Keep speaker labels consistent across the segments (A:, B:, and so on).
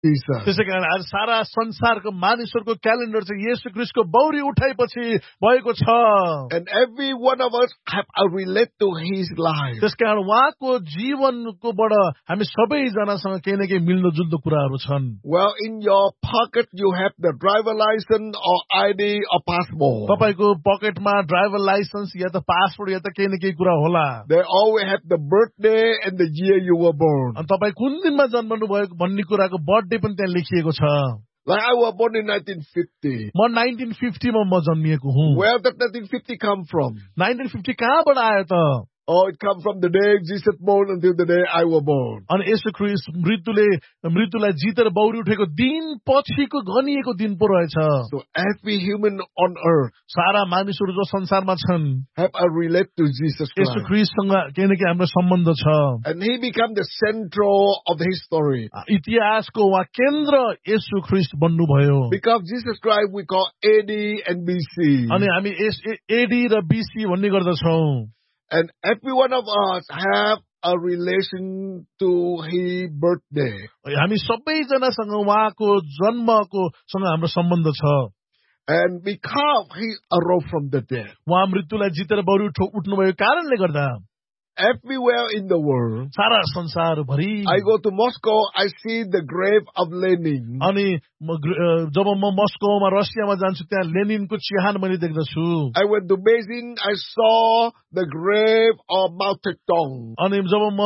A: Jesus.
B: त्यसैकारण आज सारा संसारको मानिसहरूको क्यालेन्डर चाहिँ येशू ख्रीष्टको बौरी उठाएपछि भएको छ
A: And every one of us have a relate to his life.
B: त्यसकारण उहाँको जीवनकोबाट हामी सबैजनासँग केही न केही मिल्दोजुल्दो कुराहरू छन्
A: Well, in your pocket you have the driver license or ID or passport.
B: तपाईको पकेटमा ड्राइभर लाइसेन्स या त पासपोर्ट या त केही न केही कुरा होला
A: They always have the birthday and the year you were born.
B: अनि तपाईँ कुन दिनमा जन्मनु भएको भन्ने कुराको बर्थडे पनि त्यहाँ लेखिएको छ
A: Like I was born in 1950.
B: म 1950 मा म जन्मिएको हुँ
A: Where did 1950 come from?
B: 1950 कहाँबाट आयो त
A: Oh, it comes from the day Jesus born until the day I was born.
B: अनि येशू ख्रीष्ट मृत्युलाई जितेर बौरी उठेको दिन पछिको गनिएको दिन पो रहेछ
A: So every human on earth
B: सारा मानिसहरू जो संसारमा छन्
A: have a relate to Jesus
B: Yeshu
A: Christ.
B: ख्रीष्टसँग केही न केही हाम्रो सम्बन्ध छ
A: And he became the central of the history.
B: इतिहासको उहाँ केन्द्र येशू ख्रीष्ट बन्नुभयो
A: Because Jesus Christ we call AD and BC.
B: अनि हामी एडी र बीसी भन्ने गर्दछौँ
A: And every one of us have a relation to his birthday.
B: हामी सबैजनासँग उहाँको जन्मको सँग हाम्रो सम्बन्ध छ
A: And because he arose from the dead.
B: उहाँ मृत्युलाई जितेर बौरी उठ्नुभयो कारणले गर्दा
A: Everywhere in the world,
B: सारा संसारभरि
A: I go to Moscow, I see the grave of Lenin.
B: अनि जब म मस्कोमा रसियामा जान्छु त्यहाँ लेनिनको चिहान मैले देख्दछु
A: I went to Beijing, I saw the grave of Mao Zedong.
B: अनि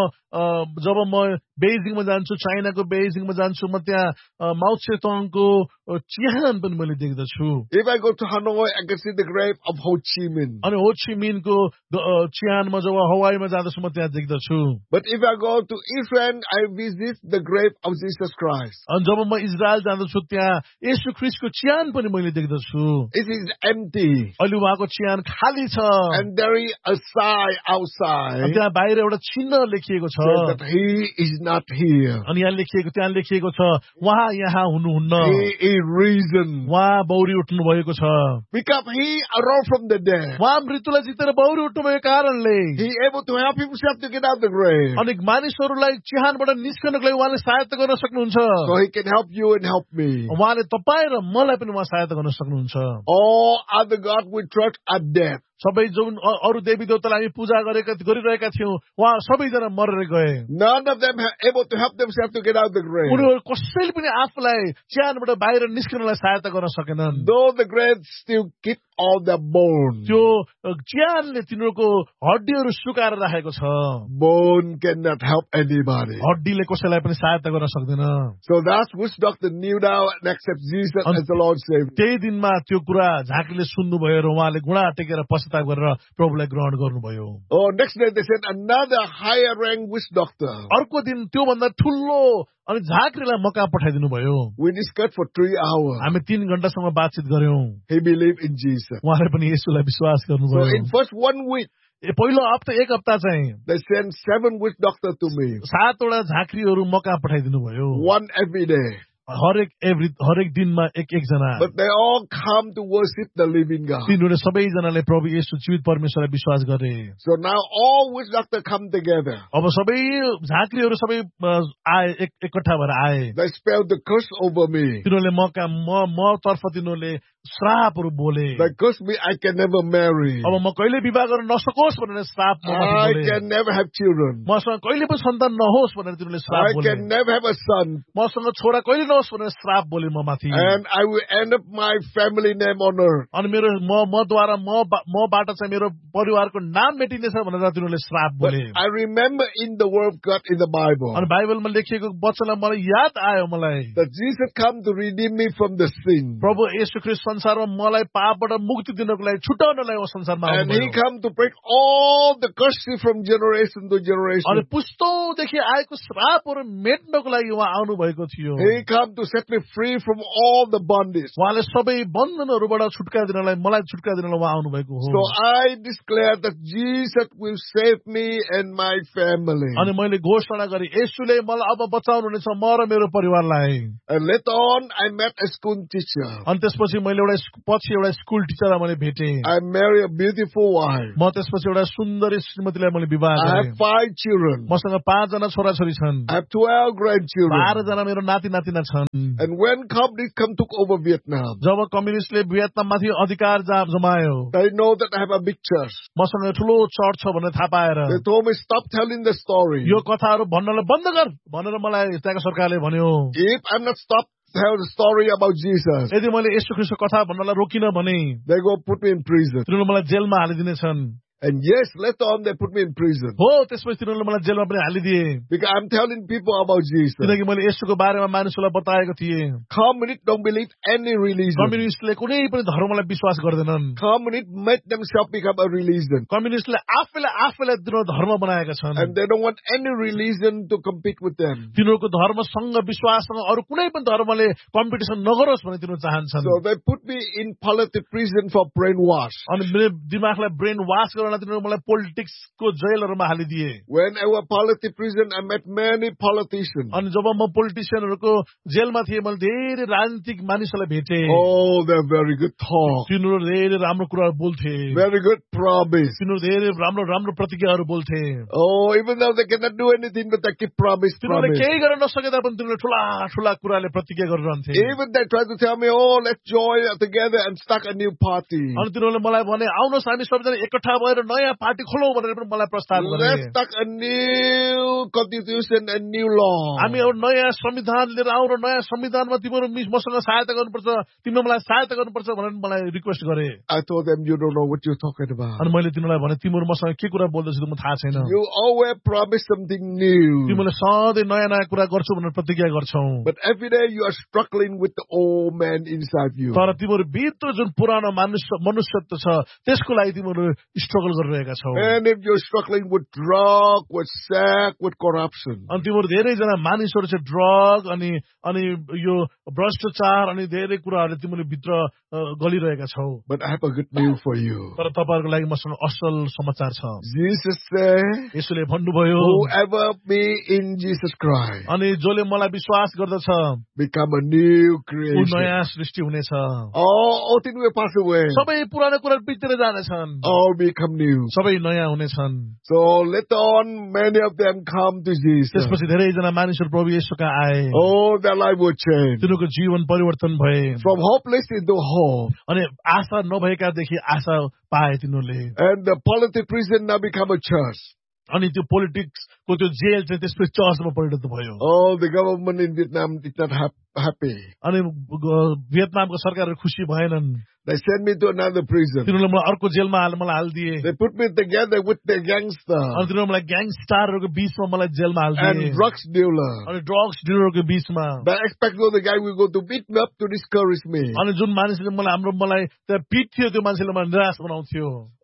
B: जब म बेजिङमा जान्छु चाइनाको बेजिङमा जान्छु म त्यहाँ माओ त्से-तुङको चिहान पनि मैले देख्दछु
A: If I go to Hanoi, I can see the grave of Ho Chi Minh.
B: अनि हो ची मिनको चिहानमा जब हवाईमा जाँदछु म त्यहाँ देख्दछु
A: But if I go to Israel, I visit the grave of Jesus Christ.
B: अनि जब म इजरायल जाँदछु त्यहाँ येशू ख्रीष्टको चिहान पनि मैले देख्दछु
A: It is empty.
B: अहिले उहाँको चिहान खाली छ
A: And there is a sign
B: अनि
A: outside
B: त्यहाँ बाहिर एउटा चिन्ह लेखिएको छ
A: that he is not here.
B: अनि त्यहाँ लेखिएको छ उहाँ यहाँ हुनुहुन्न
A: He is risen.
B: उहाँ बौरी उठ्नु भएको छ
A: Because he arose from the dead.
B: उहाँ मृत्युलाई जितेर बौरी उठ्नु भएको कारणले
A: He able to help himself to get out the grave.
B: अनि मानिसहरूलाई चिहानबाट निस्कनको लागि उहाँले सहायता गर्न सक्नुहुन्छ
A: So he can help you and help me.
B: उहाँले तपाईँ र मलाई पनि उहाँ सहायता गर्न सक्नुहुन्छ
A: All other gods we trust are dead.
B: सबै जुन अरू देवी देवतालाई हामी पूजा गरिरहेका थियौँ उहाँ सबैजना मरेर गए
A: None of them are able to help themselves to get out the grave.
B: उनीहरू कसैले पनि आफूलाई चिहानबाट बाहिर निस्कनलाई सहायता गर्न सकेनन्
A: Though the grave still keep all the bones.
B: त्यो चिहानले तिनीहरूको हड्डीहरू सुकाएर राखेको छ
A: Bone cannot help anybody.
B: हड्डीले कसैलाई पनि सहायता गर्न सक्दैन
A: So that's which Dr. kneel down and accept Jesus as the Lord Savior.
B: त्यही दिनमा त्यो कुरा झाँक्रीले सुन्नुभयो र उहाँले घुँडा टेकेर पश्चाताप गरेर प्रभुलाई ग्रहण गर्नुभयो
A: Oh, next day they said another higher rank witch doctor.
B: अर्को दिन त्योभन्दा ठुलो अनि झाँक्रीलाई मका पठाइदिनु भयो
A: We discussed for 3 hours.
B: हामी 3 घण्टासम्म बातचित गर्यौं
A: He believed in Jesus.
B: उहाँले पनि येशूलाई विश्वास
A: So
B: गर्नुभयो
A: in first 1 week,
B: पहिलो एक हप्ता चाहिँ
A: they sent 7 witch doctors to me.
B: 7 वटा झाँक्रीहरू मका पठाइदिनु भयो
A: One every day.
B: हरेक दिनमा एक जना
A: But they all come to worship the living God.
B: तिनीहरूले सबैजनाले प्रभु येशू जीवित परमेश्वरलाई विश्वास गरे
A: So now all witch doctors come together.
B: अब सबै झाँक्रीहरू सबै आए एकट्ठा भएर आए
A: They spelled the curse over me.
B: तिनीहरूले म तर्फ तिनीहरूले श्रापहरू बोले
A: They cursed me I can never marry.
B: अब म कहिले विवाह गर्न नसकोस् भनेर श्राप ममाथि
A: I
B: बोले
A: can never have children.
B: मसँग कहिले पनि सन्तान नहोस् भनेर तिनीहरूले श्राप
A: I
B: बोले
A: can never have a son.
B: मसँग छोरा कहिले नहोस् भनेर श्राप बोले ममाथि
A: And I will end up my family name on earth.
B: अनि मेरो मद्वारा मबाट चाहिँ मेरो परिवारको नाम मेटिनेछ भनेर तिनीहरूले श्राप
A: But
B: बोले
A: I remember in the word of God in the Bible
B: अनि बाइबलमा लेखिएको वचनलाई मलाई याद आयो मलाई
A: that Jesus come to redeem me from the sin.
B: प्रभु येशू ख्रीष्ट संसारमा मलाई पापबाट मुक्ति दिनको लागि छुटाउनलाई यो संसारमा
A: And he
B: आउनुभयो
A: come to break all the curses from generation to
B: अनि
A: generation.
B: पुस्तौदेखि आएको श्रापहरू मेट्नको लागि उहाँ आउनु भएको थियो
A: He come to set me free from all the bondage.
B: उहाँले सबै बन्धनहरूबाट छुटकारा दिनलाई मलाई छुटकारा दिनलाई उहाँ आउनु भएको
A: So
B: हो
A: I declare that Jesus will save me and my family.
B: अनि मैले घोषणा गरेँ येशूले मलाई अब बचाउनुहुनेछ म र मेरो परिवारलाई
A: And later on, I met a school teacher.
B: अनि त्यसपछि मैले मैले पछि एउटा स्कुल टिचरलाई मैले भेटेँ।
A: I married a beautiful wife.
B: म त्यसपछि एउटा सुन्दरी श्रीमतीलाई मैले विवाह
A: I
B: गरेँ।
A: have 5 children.
B: मसँग 5 जना छोराछोरी छन्।
A: I have 12 grandchildren.
B: 12 जना मेरो नाति नातिना छन्।
A: And when communists come took over Vietnam,
B: जब कम्युनिस्टले भियतनाममाथि अधिकार जमायो,
A: they know that I have a big church.
B: मसँग ठुलो चर्च छ भनेर थाहा पाएर
A: They told me, stop telling the story.
B: यो कथाहरू भन्नलाई बन्द गर भनेर मलाई त्यहाँको सरकारले भन्यो।
A: If I'm not stopped tell the story about Jesus,
B: यदि मैले येशू ख्रीष्टको कथा भन्नलाई रोकिन भने
A: they go put me in prison.
B: तिनीहरूले मलाई जेलमा हालिदिनेछन्।
A: And yes, later on they put me in prison.
B: हो, त्यसपछि तिनीहरूले मलाई जेलमा पनि हालिदिए।
A: Because I'm telling people about Jesus.
B: किनकि मैले येशूको बारेमा मानिसहरूलाई बताएको थिएँ।
A: Communists don't believe any religion.
B: कम्युनिस्टले कुनै पनि धर्मलाई विश्वास गर्दैनन्।
A: Communists made themselves become a religion.
B: कम्युनिस्टले आफैले तिनीहरू धर्म बनाएका छन्।
A: And they don't want any religion to compete with them.
B: तिनीहरूको धर्मसँग विश्वाससँग अरू कुनै पनि धर्मले कम्पिटिसन नगरोस् भन्ने तिनीहरू चाहन्छन्।
A: So they put me in political prison for brainwash.
B: अनि मेरो दिमागलाई ब्रेन वाश गर्न तिनीहरू मलाई पोलिटिक्सको जेलहरूमा हालिदिए।
A: When I was political prison, I met many politicians.
B: अनि जब म पोलिटिसियनहरूको जेलमा थिएँ मैले धेरै राजनीतिक मानिसहरूलाई भेटेँ।
A: Oh, they're very good talk.
B: तिनीहरू धेरै राम्रो कुराहरू बोल्थे।
A: Very good promise.
B: तिनीहरू धेरै राम्रो प्रतिज्ञाहरू बोल्थे।
A: Oh, even though they cannot do anything, but they keep promise.
B: तिनीहरूले केही गर्न नसके तापनि तिनीहरूले ठुला कुराले प्रतिज्ञा गरिरहन्थे।
A: Even they try to tell me, oh, let's join together and start a new party.
B: अनि तिनीहरूले मलाई भने आउनुहोस् हामी सबैजना एकट्ठा भएर नयाँ पार्टी खोलौँ भनेर पनि मलाई प्रस्ताव गरे।
A: Let's start a new constitution and new law.
B: हामी एउटा नयाँ संविधान लिएर आउँ र नयाँ संविधानमा तिमीहरू मसँग सहायता गर्नुपर्छ, तिमीले मलाई सहायता गर्नुपर्छ भनेर मलाई रिक्वेस्ट गरे।
A: I told them, you don't know what you're talking about.
B: अनि मैले तिनीहरूलाई भने तिमीहरू मसँग के कुरा बोल्दैछौ म थाहा छैन।
A: You always promise something new.
B: तिमीले सधैँ नयाँ कुरा गर्छौ भनेर प्रतिज्ञा गर्छौ।
A: But every day you are struggling with the old man inside you.
B: तर तिमीहरू भित्र जुन पुरानो मनुष्यत्व छ त्यसको लागि तिमीहरू स्ट्रगल गरिरहेका छौ।
A: And if you're struggling with drug, with sex, with corruption.
B: अनि तिमीहरू धेरैजना मानिसहरू चाहिँ ड्रग अनि यो भ्रष्टाचार अनि धेरै कुराहरूले तिमीले भित्र गलिरहेका छौ।
A: But I have a good news for you.
B: तर तपाईँहरूको लागि मसँग असल समाचार छ।
A: Jesus said,
B: यसोले भन्नुभयो
A: whoever be in Jesus Christ,
B: अनि जसले मलाई विश्वास गर्दछ
A: become a new
B: ऊ
A: creation.
B: नयाँ सृष्टि हुनेछ।
A: All things will pass away.
B: सबै पुरानो कुरा बितेर जानेछन्,
A: All become new.
B: सबै नयाँ हुनेछन्।
A: So later on, many of them come to Jesus.
B: त्यसपछि धेरैजना मानिसहरू प्रभु येशूका आए।
A: Oh, their life will change.
B: तिनीहरूको जीवन परिवर्तन भए
A: From hopeless into hope.
B: अनि आशा नभएकादेखि आशा पाए तिनीहरूले।
A: And the political prison now become a church.
B: अनि त्यो पोलिटिक्सको त्यो जेल चाहिँ त्यसपछि चर्चमा परिणत भयो।
A: Oh, the government in Vietnam did not happy.
B: अनि भियतनामको सरकारहरू खुसी भएनन्।
A: They sent me to another prison.
B: तिनीहरूले मलाई अर्को जेलमा मलाई हालिदिए।
A: They put me together with the gangster
B: अनि तिनीहरूले मलाई ग्याङस्टारहरूको बीचमा मलाई जेलमा हालिदिए
A: and drugs dealer.
B: अनि ड्रग्स डिलरको बीचमा।
A: They expect the guy will go to beat me up to discourage me.
B: अनि जुन मानिसले मलाई त्यहाँ पिट्थ्यो त्यो मान्छेले मलाई निराश बनाउँथ्यो।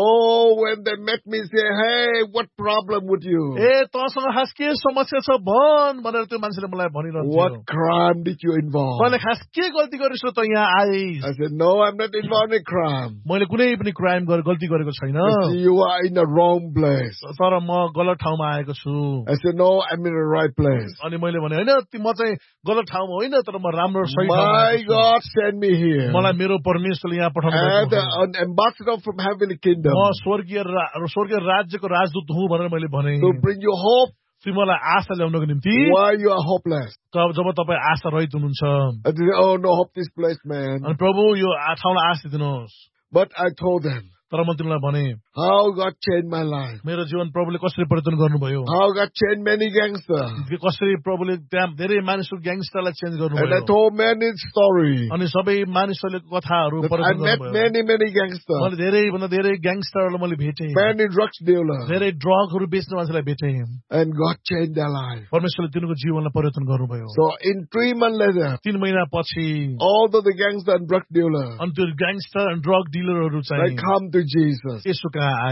A: Oh, when they met me, say, hey, what problem with you?
B: ए तँसँग खास के समस्या छ भन भनेर त्यो मान्छेले मलाई भनिरहन्थ्यो।
A: What crime did you involve?
B: तैँले खास के गल्ती गरेछ त यहाँ ice?
A: I said, no, I'm not involved in crime.
B: मैले कुनै पनि क्राइम गल्ती गरेको छैन।
A: I said, you are in the wrong place.
B: तर म गलत ठाउँमा आएको छु।
A: I said, no, I'm in the right place.
B: अनि मैले भने होइन म चाहिँ गलत ठाउँमा होइन तर म राम्रो सही ठाउँमा
A: My
B: आएको छु।
A: God sent me here
B: मलाई मेरो परमेश्वरले यहाँ पठाउनु
A: as
B: भएको हो।
A: an ambassador from heavenly kingdom
B: म स्वर्गीय राज्यको राजदूत हुँ भनेर मैले भने।
A: to bring you hope
B: तिमीलाई आशा ल्याउनको निम्ति
A: while you are hopeless.
B: जब तपाईँ आशा रहित हुनुहुन्छ।
A: I said, oh, no hope this place, man.
B: अनि प्रभु यो ठाउँलाई आशा दिनुहोस्।
A: But I told them
B: तर म तिमीलाई भने
A: how God changed my life.
B: मेरो जीवन प्रभुले कसरी परिवर्तन गर्नुभयो,
A: How God changed many gangsters.
B: कसरी प्रभुले त्यहाँ धेरै मानिसहरू ग्याङस्टरलाई चेन्ज
A: And I
B: गर्नुभयो।
A: told many stories.
B: अनि सबै मानिसहरूले कथाहरू
A: I
B: परिवर्तन
A: met
B: गर्नुभयो।
A: many gangsters.
B: मैले धेरैभन्दा धेरै ग्याङस्टरहरूलाई मैले भेटेँ,
A: Many drugs dealers.
B: धेरै ड्रगहरू बेच्ने मान्छेलाई भेटेँ।
A: And God changed their life.
B: परमेश्वरले तिनीहरूको जीवनलाई परिवर्तन गर्नुभयो।
A: So in 3 months later,
B: 3 महिना पछि
A: all the gangsters and drug dealers,
B: अनि त्यो ग्याङस्टर एन्ड ड्रग डिलरहरू
A: they
B: चाहिँ
A: come to Jesus.
B: यसो कहाँ आए।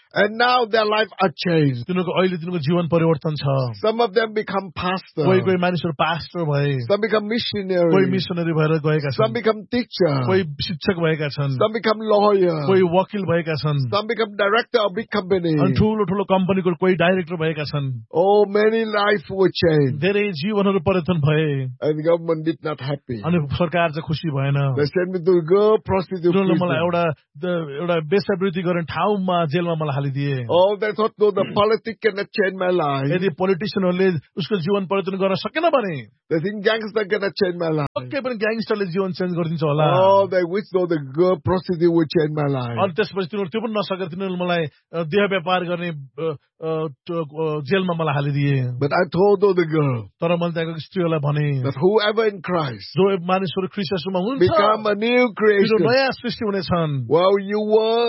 A: And now their life are changed.
B: तिनीहरूको अहिले तिनीहरूको जीवन परिवर्तन छ.
A: Some of them become pastors.
B: कोही मानिसहरू पास्टर भए,
A: Some become
B: कोही
A: missionaries.
B: मिसनरी भएर गएका
A: Some
B: छन्,
A: become teachers.
B: कोही शिक्षक भएका छन्,
A: Some become lawyers.
B: कोही वकिल भएका छन्,
A: Some become director of big company.
B: अनि ठुलो ठुलो कम्पनीको कोही डाइरेक्टर भएका छन्.
A: Oh, many lives were changed.
B: धेरै जीवनहरू परिवर्तन भए
A: And the government did not happy.
B: अनि सरकार चाहिँ खुसी भएन.
A: They sent me to a girl prostitute
B: तिनीहरूले मलाई
A: prison.
B: एउटा वेश्यावृत्ति गर्ने ठाउँमा जेलमा मलाई हालिदिए.
A: Oh, they thought, no, the politics cannot change my life.
B: यदि पोलिटिसियनहरूले उसको जीवन परिवर्तन गर्न सकेन भने
A: They think gangster cannot change my life.
B: पक्कै पनि ग्याङ्स्टरले जीवन चेन्ज गरिदिन्छ होला.
A: Oh, they wish though the girl prostitute would change my life.
B: अनि त्यसपछि तिनीहरू त्यो पनि नसकेर तिनीहरूले मलाई देह व्यापार गर्ने जेलमा मलाई हालिदिए.
A: But I told though the girl
B: तर मैले त्यहाँको स्त्रीहरूलाई भने
A: that whoever in Christ
B: जो मानिसहरू ख्रिस्टमा हुन्छ
A: become a new
B: तिनीहरू
A: creation.
B: नयाँ सृष्टि हुनेछन्.
A: Well, you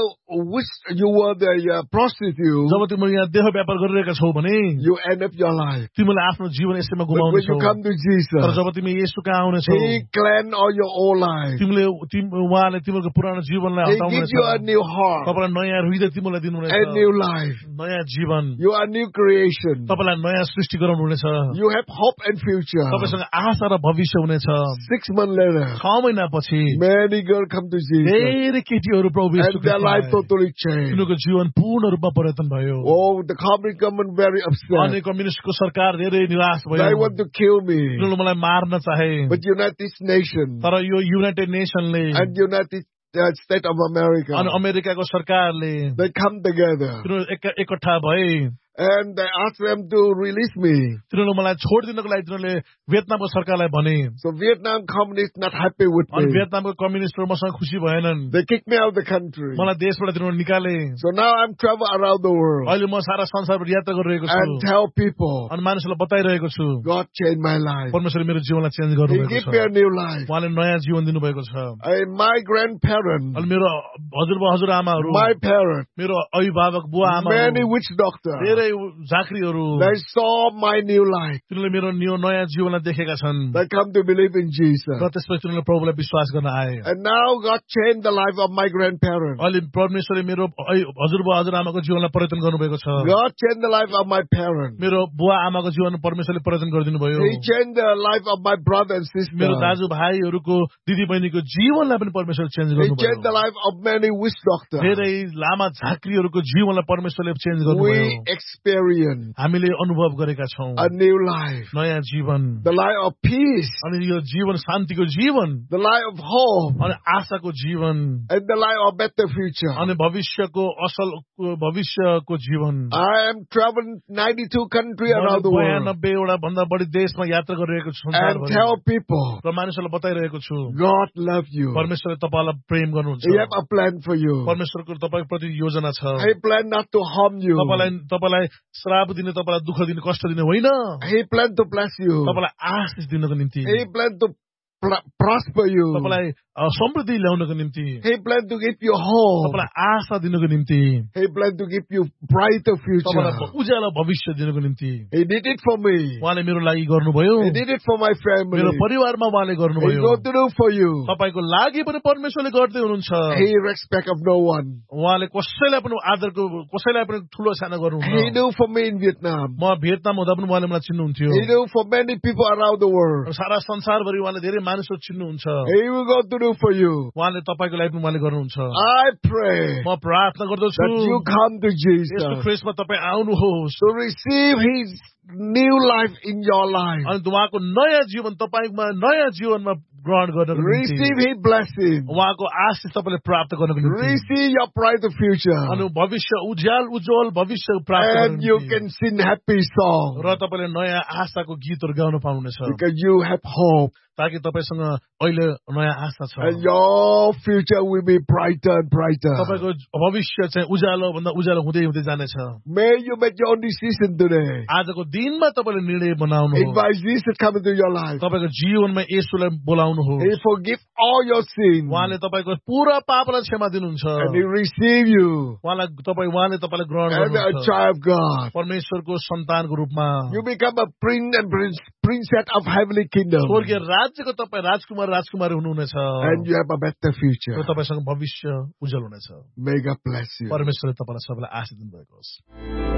A: were the prostitute.
B: जब तिमीहरू यहाँ देह व्यापार गरिरहेका छौ भने
A: You end up your life.
B: तिमीले आफ्नो जीवन यसैमा
A: But when
B: गुमाउनेछौ.
A: you come to
B: तर
A: Jesus,
B: जब तिमी येशू कहाँ आउनेछौ
A: He cleanse all your old life.
B: उहाँले तिमीहरूको पुरानो जीवनलाई
A: He gives
B: हटाउनेछ.
A: you a new heart,
B: तपाईलाई नयाँ हृदय तिमीलाई दिनुहुनेछ.
A: a new life.
B: नयाँ जीवन.
A: You are a new creation.
B: तपाईलाई नयाँ सृष्टि गराउनुहुनेछ.
A: You have hope and future.
B: तपाईसँग आशा र भविष्य हुनेछ.
A: 6 months later,
B: 6 महिनापछि
A: many girls come to Jesus,
B: धेरै केटीहरू प्रभु येशू
A: and their life totally changed.
B: तिनीहरूको जीवन पूर्ण रूपमा परिवर्तन भयो.
A: Oh, the communist government very upset.
B: अनि कम्युनिस्टको सरकार धेरै निराश
A: They
B: भयो.
A: want to kill me.
B: तिनीहरूले मलाई मार्न चाहे.
A: But United Nations
B: तर यो United नेसनले
A: and United States of America,
B: अनि अमेरिकाको सरकारले
A: they come together
B: तिनीहरू एकट्ठा भए
A: and they ask them to release me.
B: तिनीहरूले मलाई छोडिदिनको लागि तिनीहरूले भियतनामको सरकारलाई भने.
A: So Vietnam communists not happy with
B: अनि
A: me.
B: भियतनामको कम्युनिस्टहरू मसँग खुसी भएनन्.
A: They kicked me out of the country.
B: मलाई देशबाट तिनीहरूले निकाले.
A: So now I'm traveling around the world
B: अहिले म सारा संसारबाट यात्रा गरिरहेको
A: and
B: छु
A: tell people
B: अनि मानिसहरूलाई बताइरहेको छु
A: God changed my life.
B: परमेश्वरले मेरो जीवनलाई चेन्ज
A: He
B: गर्नुभएको
A: gave
B: छ.
A: me a new life.
B: उहाँले नयाँ जीवन दिनुभएको छ.
A: And my grandparents,
B: अनि मेरो हजुरआमाहरू,
A: my parents,
B: मेरो अभिभावक बुवा
A: many
B: आमाहरू,
A: witch doctors,
B: धेरै झाँक्रीहरू
A: they saw my new life.
B: तिनीहरूले मेरो नयाँ जीवनलाई देखेका छन्.
A: They come to believe in Jesus.
B: र त्यसपछि तिनीहरूले प्रभुलाई विश्वास गर्न आए.
A: And now God changed the life of my grandparents.
B: अहिले परमेश्वरले मेरो हजुरबुवा हजुरआमाको जीवनलाई परिवर्तन गर्नुभएको छ.
A: God changed the life of my parents.
B: मेरो बुवा आमाको जीवन परमेश्वरले परिवर्तन गरिदिनु भयो.
A: He changed the life of my brother and sister.
B: मेरो दाजुभाइहरूको दिदी बहिनीको जीवनलाई पनि परमेश्वरले चेन्ज
A: He changed the
B: गर्नुभयो.
A: life of many witch doctors.
B: धेरै लामा झाँक्रीहरूको जीवनलाई परमेश्वरले चेन्ज गर्नुभयो.
A: We experience
B: हामीले अनुभव गरेका छौँ
A: a new life.
B: नयाँ जीवन.
A: The life of peace.
B: अनि यो जीवन शान्तिको जीवन
A: The life of hope.
B: अनि आशाको जीवन
A: And the life of better future.
B: अनि भविष्यको असल भविष्यको जीवन.
A: I am traveling 92 countries around the world
B: 92 वटा भन्दा बढी देशमा यात्रा गरिरहेको छु
A: and tell people
B: र मानिसहरूलाई बताइरहेको छु
A: God loves you.
B: परमेश्वरले तपाईँलाई प्रेम गर्नुहुन्छ.
A: He have a plan for you.
B: परमेश्वरको तपाईँको प्रति योजना छ.
A: He plan not to harm you.
B: तपाईँलाई श्राप दिने, तपाईँलाई दुःख दिने, कष्ट दिने होइन.
A: He plan to bless you.
B: तपाईँलाई आशिष दिनको निम्ति,
A: He plan to prosper you.
B: तपाईँलाई समृद्धि ल्याउनको निम्ति,
A: He plan to give you hope.
B: तपाईँलाई आशा दिनको निम्ति,
A: He plan to give you brighter future.
B: तपाईँलाई उज्यालो भविष्य दिनको निम्ति
A: He did it for me.
B: उहाँले मेरो लागि गर्नुभयो.
A: He did it for my family.
B: मेरो परिवारमा उहाँले
A: He's
B: गर्नुभयो.
A: going to do for you.
B: तपाईँको लागि पनि परमेश्वरले गर्दै हुनुहुन्छ.
A: He respect of no one.
B: उहाँले कसैलाई पनि आदरको, कसैलाई पनि ठुलो सानो
A: He
B: गर्नुहुन्न.
A: knew for me in Vietnam.
B: म भियतनाम हुँदा पनि उहाँले मलाई चिन्नुहुन्थ्यो.
A: He knew for many people around the world.
B: सारा संसारभरि उहाँले धेरै मानिसहरू चिन्नुहुन्छ.
A: He will go to do for you.
B: उहाँले तपाईँको लागि पनि उहाँले गर्नुहुन्छ.
A: I pray
B: म प्रार्थना गर्दछु
A: that you come to
B: यसको
A: Jesus
B: ख्रिस्टमा तपाईँ आउनुहोस्
A: to receive His new life in your life.
B: अनि उहाँको नयाँ जीवन तपाईँमा नयाँ जीवनमा ग्रहण गर्नको
A: Receive
B: निम्ति,
A: His blessing.
B: उहाँको आशिष तपाईँले प्राप्त गर्नको निम्ति
A: Receive your brighter future.
B: अनि भविष्य उज्जवल भविष्य प्राप्त
A: And you
B: गर्नको
A: can
B: निम्ति
A: sing happy song
B: र तपाईँले नयाँ आशाको गीतहरू गाउन पाउनेछ
A: because you have hope.
B: ताकि तपाईँसँग अहिले नयाँ आशा छ.
A: And your future will be brighter and brighter.
B: तपाईँको भविष्य चाहिँ उज्यालो भन्दा उज्यालो हुँदै हुँदै जानेछ.
A: May you make your own decision today.
B: आजको दिनमा तपाईँले निर्णय बनाउनुहोस्.
A: Invite Jesus to come into your life.
B: तपाईँको जीवनमा येशूलाई बोलाउनुहोस्.
A: He forgive all your sins.
B: उहाँले तपाईँको पुरा पापलाई क्षमा दिनुहुन्छ.
A: And He receive you
B: उहाँले तपाईँलाई ग्रहण
A: as a
B: गर्नुहुन्छ
A: child of God.
B: परमेश्वरको सन्तानको रूपमा.
A: You become a prince and princess of heavenly kingdom.
B: स्वर्गीय राज्यको तपाईँ राजकुमार राजकुमारी हुनुहुनेछ
A: And you have a better future.
B: र तपाईसँग भविष्य उज्जवल हुनेछ।
A: May God bless you.
B: परमेश्वरले तपाईलाई सबैलाई आशीष दिनुभएको होस्।